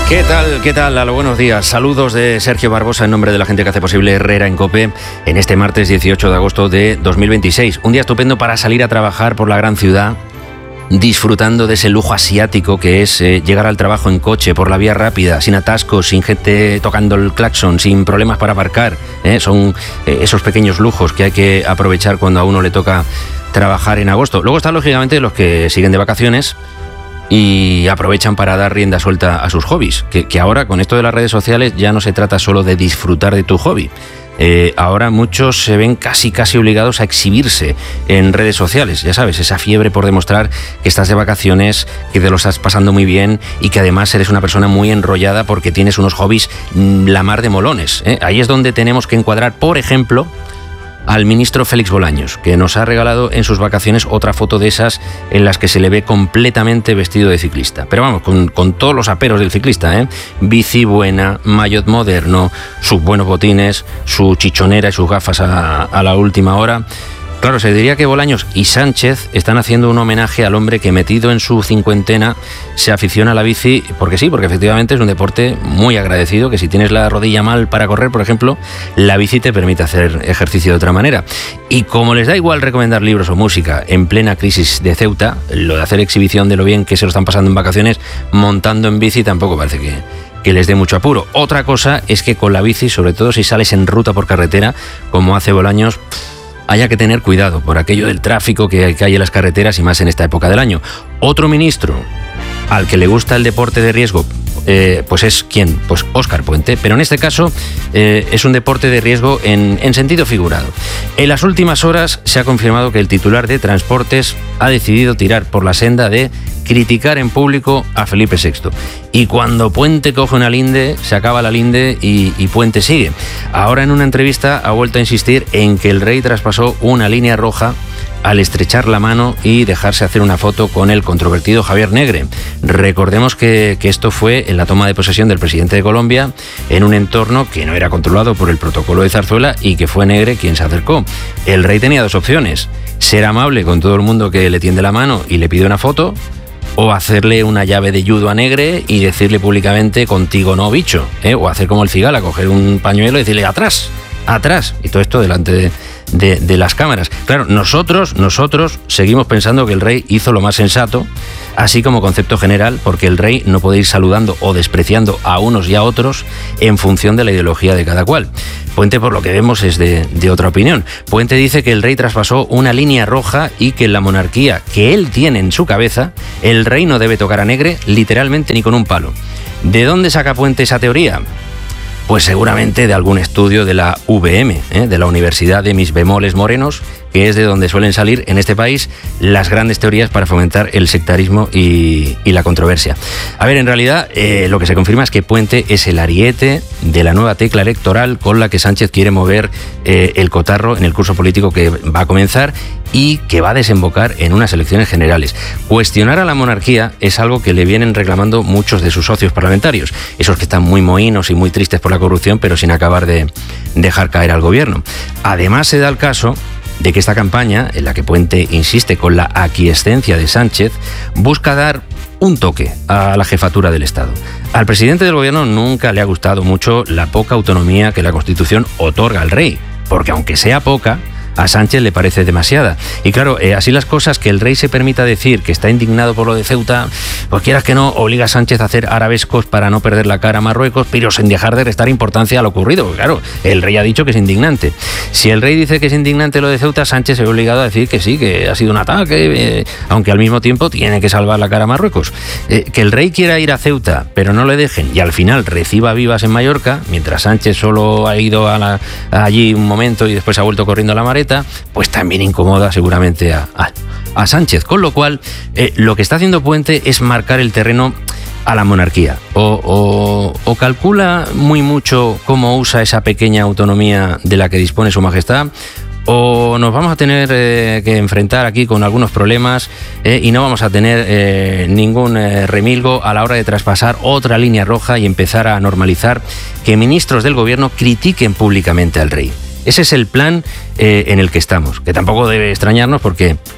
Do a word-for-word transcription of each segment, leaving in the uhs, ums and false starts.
¿Qué tal? ¿Qué tal? A lo buenos días. Saludos de Sergio Barbosa en nombre de la gente que hace posible Herrera en COPE en este martes dieciocho de agosto de dos mil veintiséis. Un día estupendo para salir a trabajar por la gran ciudad, disfrutando de ese lujo asiático que es eh, llegar al trabajo en coche, por la vía rápida, sin atascos, sin gente tocando el claxon, sin problemas para aparcar. ¿eh? Son eh, esos pequeños lujos que hay que aprovechar cuando a uno le toca trabajar en agosto. Luego están, lógicamente, los que siguen de vacaciones y aprovechan para dar rienda suelta a sus hobbies, que, que ahora con esto de las redes sociales ya no se trata solo de disfrutar de tu hobby. Eh, ahora muchos se ven casi casi obligados a exhibirse en redes sociales, ya sabes, esa fiebre por demostrar que estás de vacaciones, que te lo estás pasando muy bien y que además eres una persona muy enrollada porque tienes unos hobbies la mar de molones, ¿eh? Ahí es donde tenemos que encuadrar, por ejemplo, al ministro Félix Bolaños, que nos ha regalado en sus vacaciones otra foto de esas en las que se le ve completamente vestido de ciclista. Pero vamos, con, con todos los aperos del ciclista, ¿eh? Bici buena, maillot moderno, sus buenos botines, su chichonera y sus gafas a, a la última hora. Claro, se diría que Bolaños y Sánchez están haciendo un homenaje al hombre que, metido en su cincuentena, se aficiona a la bici, porque sí, porque efectivamente es un deporte muy agradecido, que si tienes la rodilla mal para correr, por ejemplo, la bici te permite hacer ejercicio de otra manera. Y como les da igual recomendar libros o música en plena crisis de Ceuta, lo de hacer exhibición de lo bien que se lo están pasando en vacaciones montando en bici tampoco parece que... que les dé mucho apuro. Otra cosa es que con la bici, sobre todo si sales en ruta por carretera, como hace Bolaños, haya que tener cuidado por aquello del tráfico que hay en las carreteras y más en esta época del año. Otro ministro al que le gusta el deporte de riesgo, eh, pues es ¿quién? Pues Óscar Puente, pero en este caso eh, es un deporte de riesgo en, en sentido figurado. En las últimas horas se ha confirmado que el titular de Transportes ha decidido tirar por la senda de criticar en público a Felipe sexto. Y cuando Puente coge una linde, se acaba la linde y, y Puente sigue. Ahora en una entrevista ha vuelto a insistir en que el rey traspasó una línea roja al estrechar la mano y dejarse hacer una foto con el controvertido Javier Negre. Recordemos que, que esto fue en la toma de posesión del presidente de Colombia, en un entorno que no era controlado por el protocolo de Zarzuela y que fue Negre quien se acercó. El rey tenía dos opciones: ser amable con todo el mundo que le tiende la mano y le pide una foto, o hacerle una llave de judo a Negre y decirle públicamente contigo no, bicho, ¿eh? O hacer como el cigala, coger un pañuelo y decirle atrás, atrás, y todo esto delante de, de, de las cámaras. Claro, nosotros, nosotros seguimos pensando que el rey hizo lo más sensato, así como concepto general, porque el rey no puede ir saludando o despreciando a unos y a otros en función de la ideología de cada cual. Puente, por lo que vemos, es de, de otra opinión. Puente dice que el rey traspasó una línea roja y que en la monarquía que él tiene en su cabeza, el rey no debe tocar a Negre literalmente ni con un palo. ¿De dónde saca Puente esa teoría? Pues seguramente de algún estudio de la U V M, ¿eh? de la Universidad de Mis Bemoles Morenos, que es de donde suelen salir en este país las grandes teorías para fomentar el sectarismo y, y la controversia. A ver, en realidad eh, lo que se confirma es que Puente es el ariete de la nueva tecla electoral con la que Sánchez quiere mover eh, el cotarro en el curso político que va a comenzar y que va a desembocar en unas elecciones generales. Cuestionar a la monarquía es algo que le vienen reclamando muchos de sus socios parlamentarios, esos que están muy mohínos y muy tristes por la corrupción, pero sin acabar de dejar caer al gobierno. Además, se da el caso de que esta campaña, en la que Puente insiste con la aquiescencia de Sánchez, busca dar un toque a la jefatura del Estado. Al presidente del gobierno nunca le ha gustado mucho la poca autonomía que la Constitución otorga al rey, porque aunque sea poca, a Sánchez le parece demasiada. Y claro, eh, así las cosas, que el rey se permita decir que está indignado por lo de Ceuta, pues quieras que no, obliga a Sánchez a hacer arabescos para no perder la cara a Marruecos, pero sin dejar de restar importancia a lo ocurrido. Porque claro, el rey ha dicho que es indignante. Si el rey dice que es indignante lo de Ceuta, Sánchez se ve obligado a decir que sí, que ha sido un ataque, eh, aunque al mismo tiempo tiene que salvar la cara a Marruecos. Eh, que el rey quiera ir a Ceuta, pero no le dejen, y al final reciba vivas en Mallorca, mientras Sánchez solo ha ido a la, a allí un momento y después ha vuelto corriendo a la Mareta, pues también incomoda seguramente a, a, a Sánchez. Con lo cual, eh, lo que está haciendo Puente es marcar el terreno a la monarquía. O, o, o calcula muy mucho cómo usa esa pequeña autonomía de la que dispone su majestad, o nos vamos a tener eh, que enfrentar aquí con algunos problemas eh, y no vamos a tener eh, ningún eh, remilgo a la hora de traspasar otra línea roja y empezar a normalizar que ministros del gobierno critiquen públicamente al rey. Ese es el plan eh, en el que estamos, que tampoco debe extrañarnos porque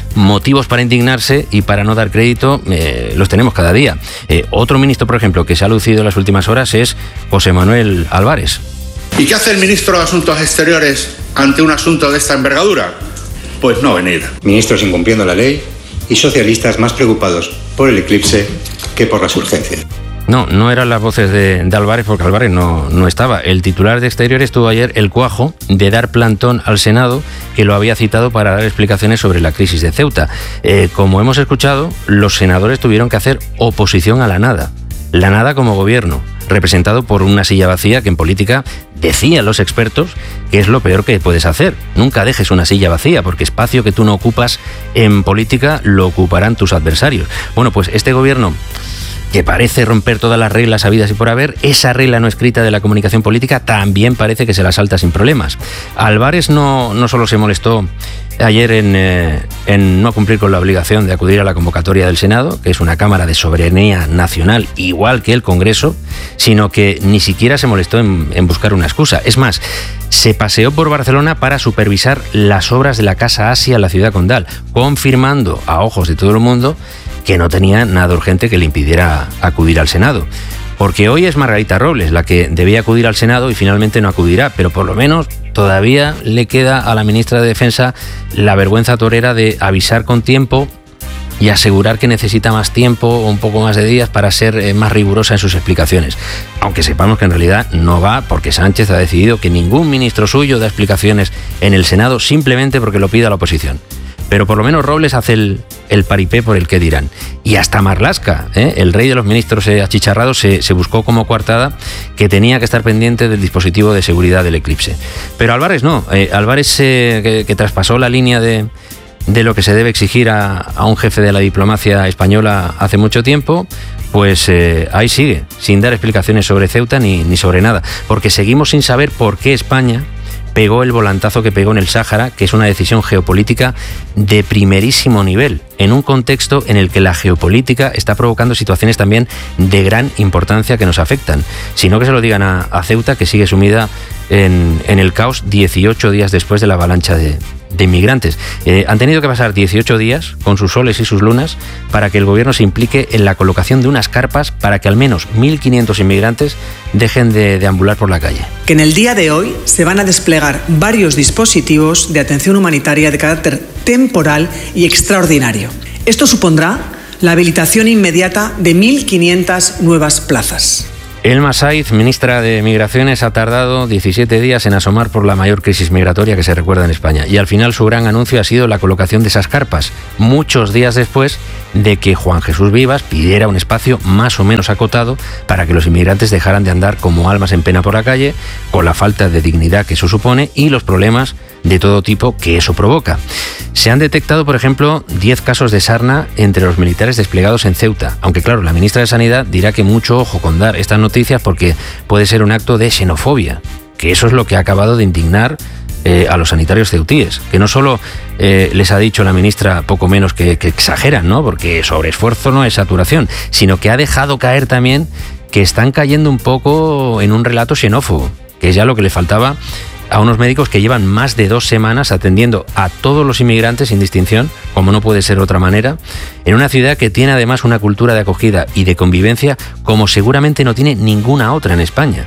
motivos para indignarse y para no dar crédito eh, los tenemos cada día. Eh, otro ministro, por ejemplo, que se ha lucido en las últimas horas es José Manuel Álvarez. ¿Y qué hace el ministro de Asuntos Exteriores ante un asunto de esta envergadura? Pues no venir. Ministros incumpliendo la ley y socialistas más preocupados por el eclipse que por las urgencias. No, no eran las voces de, de Álvarez, porque Álvarez no, no estaba. El titular de Exteriores tuvo ayer el cuajo de dar plantón al Senado, que lo había citado para dar explicaciones sobre la crisis de Ceuta. Eh, como hemos escuchado, los senadores tuvieron que hacer oposición a la nada. La nada como gobierno, representado por una silla vacía que en política decían los expertos que es lo peor que puedes hacer. Nunca dejes una silla vacía, porque espacio que tú no ocupas en política lo ocuparán tus adversarios. Bueno, pues este gobierno, que parece romper todas las reglas habidas y por haber, esa regla no escrita de la comunicación política también parece que se la salta sin problemas. Álvarez no, no solo se molestó ayer en, eh, en no cumplir con la obligación de acudir a la convocatoria del Senado, que es una Cámara de soberanía nacional, igual que el Congreso, sino que ni siquiera se molestó en, en buscar una excusa. Es más, se paseó por Barcelona para supervisar las obras de la Casa Asia en la ciudad condal, confirmando a ojos de todo el mundo que no tenía nada urgente que le impidiera acudir al Senado. Porque hoy es Margarita Robles la que debía acudir al Senado y finalmente no acudirá, pero por lo menos todavía le queda a la ministra de Defensa la vergüenza torera de avisar con tiempo y asegurar que necesita más tiempo o un poco más de días para ser más rigurosa en sus explicaciones. Aunque sepamos que en realidad no va, porque Sánchez ha decidido que ningún ministro suyo da explicaciones en el Senado simplemente porque lo pida la oposición. Pero por lo menos Robles hace el, el paripé por el qué dirán. Y hasta Marlaska, ¿eh? el rey de los ministros eh, achicharrados, se, se buscó como coartada que tenía que estar pendiente del dispositivo de seguridad del eclipse. Pero Álvarez no. Eh, Álvarez, eh, que, que traspasó la línea de, de lo que se debe exigir a, a un jefe de la diplomacia española hace mucho tiempo, pues eh, ahí sigue, sin dar explicaciones sobre Ceuta ni, ni sobre nada. Porque seguimos sin saber por qué España pegó el volantazo que pegó en el Sáhara, que es una decisión geopolítica de primerísimo nivel, en un contexto en el que la geopolítica está provocando situaciones también de gran importancia que nos afectan. Sino que se lo digan a, a Ceuta, que sigue sumida en, en el caos dieciocho días después de la avalancha de, de inmigrantes. Eh, han tenido que pasar dieciocho días con sus soles y sus lunas para que el gobierno se implique en la colocación de unas carpas para que al menos mil quinientos inmigrantes dejen de deambular por la calle. Que en el día de hoy se van a desplegar varios dispositivos de atención humanitaria de carácter temporal y extraordinario. Esto supondrá la habilitación inmediata de mil quinientas nuevas plazas. Elma Saiz, ministra de Migraciones, ha tardado diecisiete días en asomar por la mayor crisis migratoria que se recuerda en España. Y al final su gran anuncio ha sido la colocación de esas carpas, muchos días después de que Juan Jesús Vivas pidiera un espacio más o menos acotado para que los inmigrantes dejaran de andar como almas en pena por la calle, con la falta de dignidad que eso supone y los problemas de todo tipo que eso provoca. Se han detectado, por ejemplo, diez casos de sarna entre los militares desplegados en Ceuta, aunque claro, la ministra de Sanidad dirá que mucho ojo con dar estas noticias porque puede ser un acto de xenofobia, que eso es lo que ha acabado de indignar eh, a los sanitarios ceutíes, que no solo eh, les ha dicho la ministra poco menos que, que exageran, ¿no? Porque sobreesfuerzo no es saturación, sino que ha dejado caer también que están cayendo un poco en un relato xenófobo, que es ya lo que le faltaba a unos médicos que llevan más de dos semanas atendiendo a todos los inmigrantes sin distinción, como no puede ser de otra manera, en una ciudad que tiene además una cultura de acogida y de convivencia como seguramente no tiene ninguna otra en España.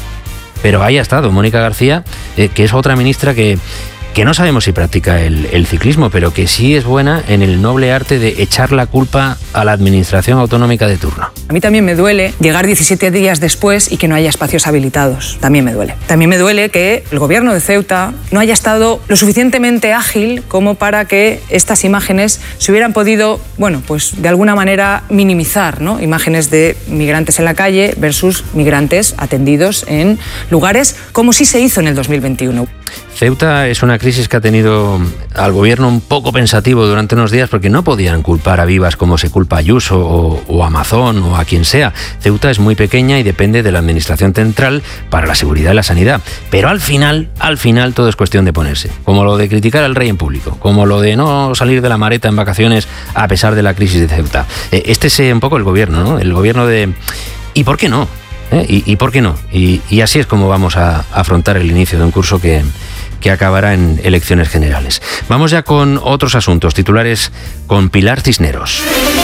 Pero ahí ha estado Mónica García, eh, que es otra ministra que, que no sabemos si practica el, el ciclismo, pero que sí es buena en el noble arte de echar la culpa a la administración autonómica de turno. A mí también me duele llegar diecisiete días después y que no haya espacios habilitados. También me duele. También me duele que el gobierno de Ceuta no haya estado lo suficientemente ágil como para que estas imágenes se hubieran podido, bueno, pues de alguna manera minimizar, ¿no? Imágenes de migrantes en la calle versus migrantes atendidos en lugares como sí se hizo en el dos mil veintiuno. Ceuta es una crisis que ha tenido al gobierno un poco pensativo durante unos días porque no podían culpar a Vivas como se culpa a Ayuso o, o a Amazon o a quien sea. Ceuta es muy pequeña y depende de la administración central para la seguridad y la sanidad. Pero al final, al final todo es cuestión de ponerse. Como lo de criticar al rey en público, como lo de no salir de la maleta en vacaciones a pesar de la crisis de Ceuta. Este es un poco el gobierno, ¿no? El gobierno de... ¿Y por qué no? ¿Eh? ¿Y, ¿Y por qué no? Y, y así es como vamos a afrontar el inicio de un curso que, que acabará en elecciones generales. Vamos ya con otros asuntos, titulares con Pilar Cisneros.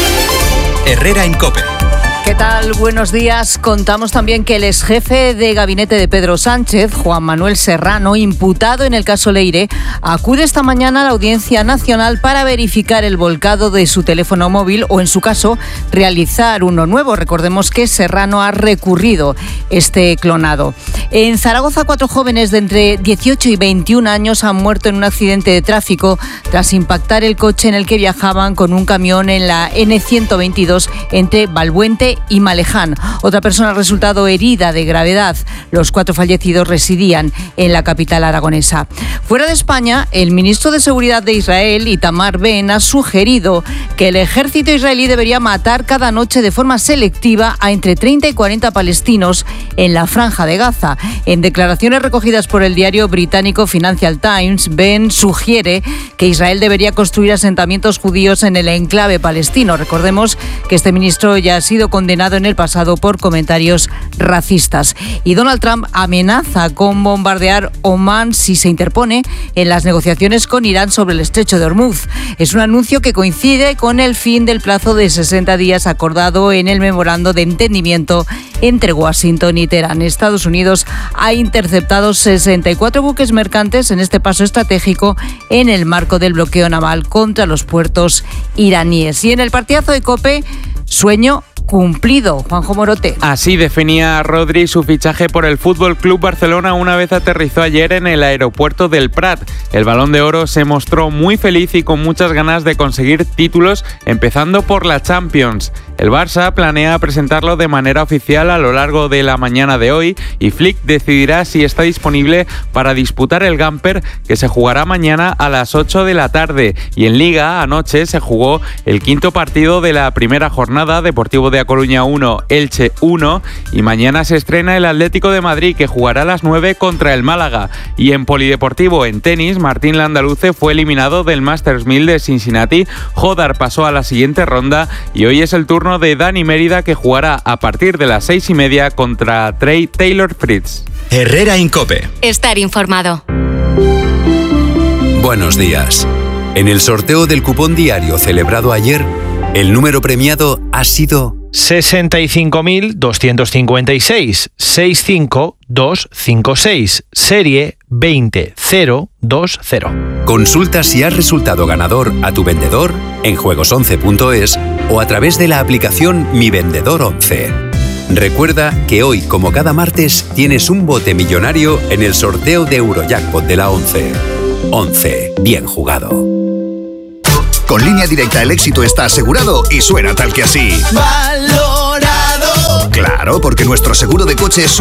Herrera en COPE. ¿Qué tal? Buenos días. Contamos también que el exjefe de gabinete de Pedro Sánchez, Juan Manuel Serrano, imputado en el caso Leire, acude esta mañana a la Audiencia Nacional para verificar el volcado de su teléfono móvil o, en su caso, realizar uno nuevo. Recordemos que Serrano ha recurrido este clonado. En Zaragoza, cuatro jóvenes de entre dieciocho y veintiún años han muerto en un accidente de tráfico tras impactar el coche en el que viajaban con un camión en la ene ciento veintidós entre Valbuente y Maleján. Otra persona ha resultado herida de gravedad. Los cuatro fallecidos residían en la capital aragonesa. Fuera de España, el ministro de Seguridad de Israel, Itamar Ben, ha sugerido que el ejército israelí debería matar cada noche de forma selectiva a entre treinta y cuarenta palestinos en la franja de Gaza. En declaraciones recogidas por el diario británico Financial Times, Ben sugiere que Israel debería construir asentamientos judíos en el enclave palestino. Recordemos que este ministro ya ha sido condenado en el pasado por comentarios racistas. Y Donald Trump amenaza con bombardear Omán si se interpone en las negociaciones con Irán sobre el estrecho de Hormuz. Es un anuncio que coincide con el fin del plazo de sesenta días acordado en el memorando de entendimiento entre Washington y Teherán. Estados Unidos ha interceptado sesenta y cuatro buques mercantes en este paso estratégico en el marco del bloqueo naval contra los puertos iraníes. Y en el partidazo de COPE, sueño cumplido. Juanjo Morote. Así definía Rodri su fichaje por el F C Barcelona una vez aterrizó ayer en el aeropuerto del Prat. El Balón de Oro se mostró muy feliz y con muchas ganas de conseguir títulos, empezando por la Champions. El Barça planea presentarlo de manera oficial a lo largo de la mañana de hoy y Flick decidirá si está disponible para disputar el Gamper, que se jugará mañana a las ocho de la tarde. Y en Liga, anoche se jugó el quinto partido de la primera jornada, Deportivo de A Coruña uno, Elche uno, y mañana se estrena el Atlético de Madrid, que jugará a las nueve contra el Málaga. Y en polideportivo, en tenis, Martín Landaluce fue eliminado del Masters mil de Cincinnati, Jodar pasó a la siguiente ronda y hoy es el turno de Dani Mérida, que jugará a partir de las seis y media contra Trey Taylor Fritz. Herrera en COPE. Estar informado. Buenos días. En el sorteo del cupón diario celebrado ayer, el número premiado ha sido sesenta y cinco mil doscientos cincuenta y seis, sesenta y cinco mil doscientos cincuenta y seis, serie veinte cero veinte. Consulta si has resultado ganador a tu vendedor en juegos once punto es o a través de la aplicación Mi Vendedor once. Recuerda que hoy, como cada martes, tienes un bote millonario en el sorteo de Eurojackpot de la once. once. Bien jugado. Con Línea Directa el éxito está asegurado y suena tal que así. ¡Valorado! Claro, porque nuestro seguro de coche es